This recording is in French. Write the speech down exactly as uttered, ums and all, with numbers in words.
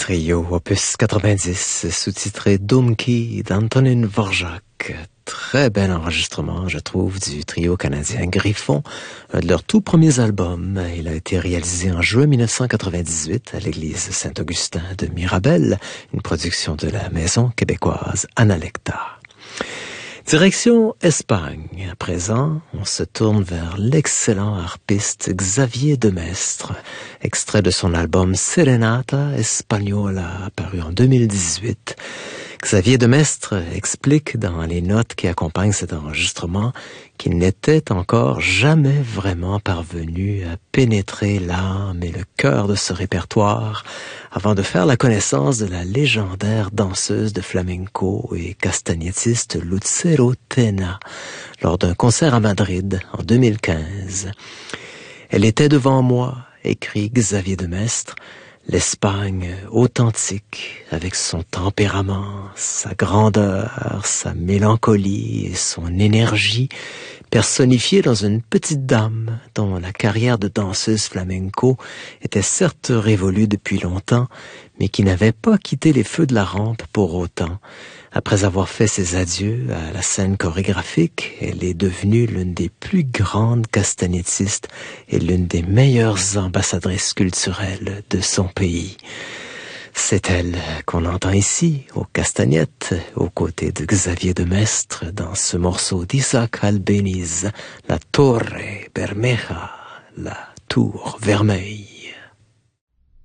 Trio opus quatre-vingt-dix, sous-titré Dumki d'Antonin Dvorak. Très bel enregistrement, je trouve, du trio canadien Griffon, un de leurs tout premiers albums. Il a été réalisé en juin mille neuf cent quatre-vingt-dix-huit à l'église Saint-Augustin de Mirabel, une production de la maison québécoise Analecta. Direction Espagne. À présent, on se tourne vers l'excellent harpiste Xavier Demestre, extrait de son album Serenata Española, paru en deux mille dix-huit. Xavier Demestre explique dans les notes qui accompagnent cet enregistrement qu'il n'était encore jamais vraiment parvenu à pénétrer l'âme et le cœur de ce répertoire avant de faire la connaissance de la légendaire danseuse de flamenco et castagnettiste Lucero Tena lors d'un concert à Madrid en deux mille quinze. Elle était devant moi, écrit Xavier Demestre, l'Espagne authentique, avec son tempérament, sa grandeur, sa mélancolie et son énergie, personnifiée dans une petite dame dont la carrière de danseuse flamenco était certes révolue depuis longtemps, mais qui n'avait pas quitté les feux de la rampe pour autant. Après avoir fait ses adieux à la scène chorégraphique, elle est devenue l'une des plus grandes castagnettistes et l'une des meilleures ambassadrices culturelles de son pays. C'est elle qu'on entend ici, aux castagnettes, aux côtés de Xavier Demestre, dans ce morceau d'Isaac Albéniz, La Torre Bermeja, la tour vermeille.